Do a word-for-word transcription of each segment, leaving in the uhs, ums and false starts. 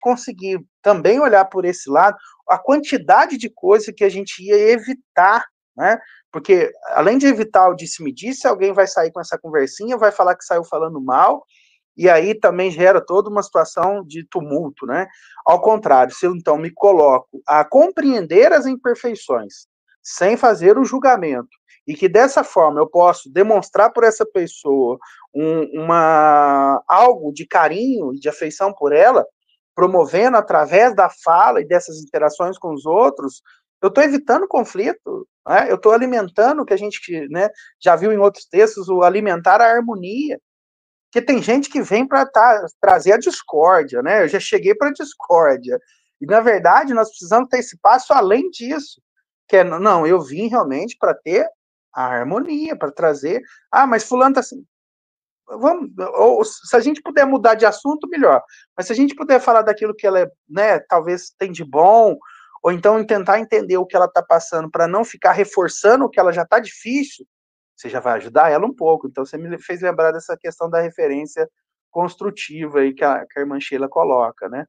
conseguir também olhar por esse lado, a quantidade de coisa que a gente ia evitar, né? Porque, além de evitar o disse-me-disse, alguém vai sair com essa conversinha, vai falar que saiu falando mal, e aí também gera toda uma situação de tumulto, né? Ao contrário, se eu então me coloco a compreender as imperfeições, sem fazer o julgamento, e que dessa forma eu posso demonstrar por essa pessoa um, uma, algo de carinho, de afeição por ela, promovendo através da fala e dessas interações com os outros, eu estou evitando conflito, né? Eu estou alimentando o que a gente, né, já viu em outros textos, o alimentar a harmonia. Porque tem gente que vem para tá, trazer a discórdia, né? Eu já cheguei para a discórdia. E, na verdade, nós precisamos ter esse passo além disso. Que é, não, eu vim realmente para ter a harmonia, para trazer. Ah, mas fulano tá assim. Vamos, ou se a gente puder mudar de assunto, melhor. Mas se a gente puder falar daquilo que ela é, né, talvez tem de bom, ou então tentar entender o que ela está passando para não ficar reforçando o que ela já está difícil, você já vai ajudar ela um pouco. Então, você me fez lembrar dessa questão da referência construtiva aí que a, que a irmã Sheila coloca, né?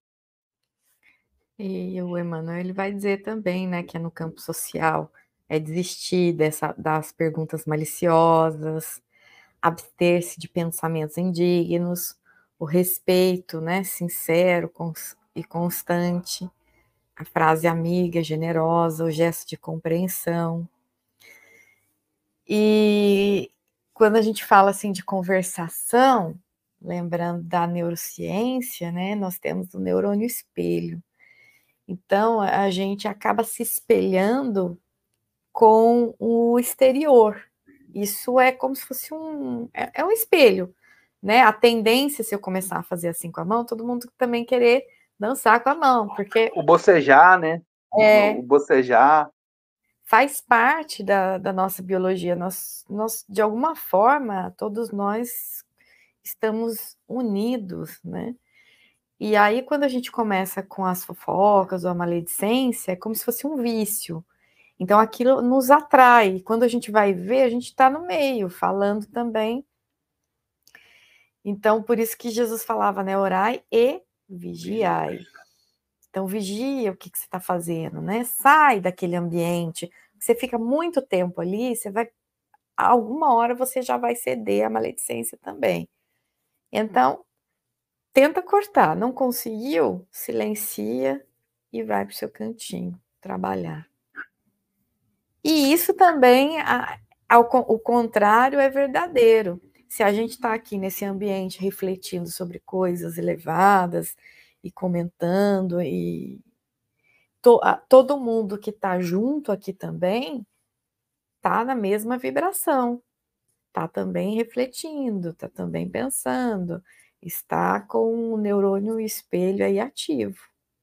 E o Emmanuel ele vai dizer também, né, que é no campo social, é desistir dessa, das perguntas maliciosas, abster-se de pensamentos indignos, o respeito, né, sincero cons e constante, a frase amiga, generosa, o gesto de compreensão. E quando a gente fala assim de conversação, lembrando da neurociência, né, nós temos o neurônio espelho. Então, a gente acaba se espelhando com o exterior. Isso é como se fosse um... É, é um espelho, né? A tendência, se eu começar a fazer assim com a mão, todo mundo também querer dançar com a mão, porque... O bocejar, né? É, O bocejar. faz parte da, da nossa biologia. Nós, nós, de alguma forma, todos nós estamos unidos, né? E aí, quando a gente começa com as fofocas ou a maledicência, é como se fosse um vício. Então, aquilo nos atrai. Quando a gente vai ver, a gente está no meio, falando também. Então, por isso que Jesus falava, né? Orai e vigiai. Então, vigia o que, que você está fazendo, né? Sai daquele ambiente. Você fica muito tempo ali, você vai... Alguma hora você já vai ceder à maledicência também. Então, tenta cortar. Não conseguiu? Silencia e vai para o seu cantinho trabalhar. E isso também, ao, o contrário, é verdadeiro. Se a gente está aqui nesse ambiente refletindo sobre coisas elevadas e comentando, e to, a, todo mundo que está junto aqui também está na mesma vibração, está também refletindo, está também pensando, está com o neurônio espelho aí ativo.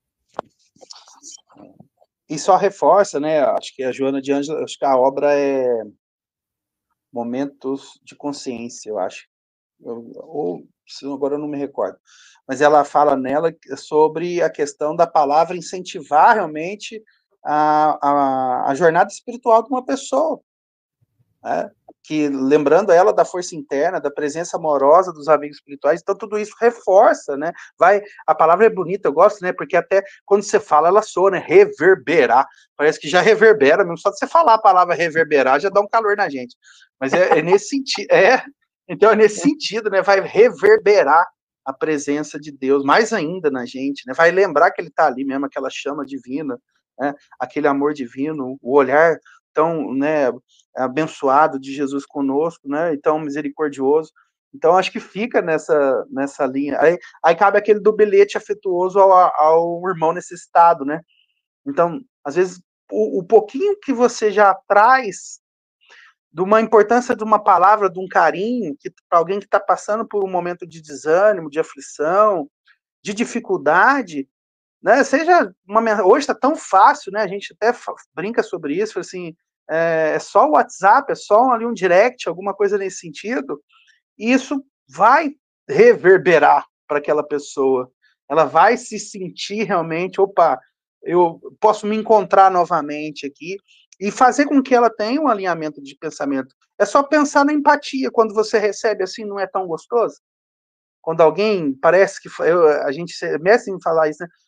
E só reforça, né? Acho que a Joana de Ângela, acho que a obra é Momentos de Consciência, eu acho. Eu, ou agora eu não me recordo. Mas ela fala nela sobre a questão da palavra incentivar realmente a, a, a jornada espiritual de uma pessoa. Né? Que, lembrando ela da força interna, da presença amorosa dos amigos espirituais, então tudo isso reforça, né? Vai, a palavra é bonita, eu gosto, né? Porque até quando você fala, ela soa, né? Reverberar, parece que já reverbera, mesmo só de você falar a palavra reverberar já dá um calor na gente. Mas é, é nesse sentido, é, então é nesse sentido, né? Vai reverberar a presença de Deus mais ainda na gente, né? Vai lembrar que ele está ali mesmo, aquela chama divina, né? Aquele amor divino, o olhar tão, né, abençoado de Jesus conosco, né, e tão misericordioso. Então, acho que fica nessa, nessa linha. Aí, aí cabe aquele do bilhete afetuoso ao, ao irmão necessitado, né? Então, às vezes, o, o pouquinho que você já traz de uma importância de uma palavra, de um carinho, que para alguém que está passando por um momento de desânimo, de aflição, de dificuldade, né? Seja uma, hoje está tão fácil, né? A gente até brinca sobre isso, assim, é, é só o WhatsApp, é só ali um direct, alguma coisa nesse sentido, e isso vai reverberar para aquela pessoa. Ela vai se sentir realmente, opa, eu posso me encontrar novamente aqui e fazer com que ela tenha um alinhamento de pensamento. É só pensar na empatia, quando você recebe assim, não é tão gostoso? quando alguém parece que eu, a gente mestre em falar isso, né?